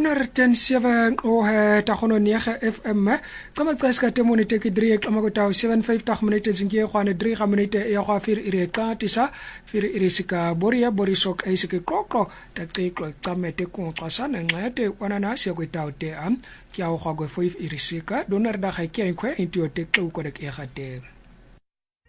107 tagono 9 FM kama tsaska temone teke 3 kama go taw 750 minute zingie kwane 3 minute ya go 4 ire ka tisa 4 ire sika boria borisok ai sike kokro takte klo tsamete ko tsana ngate wana na se go taw te am kia go go 5 ire sika donar da ga ke nkwe intio te klo ko de ke gate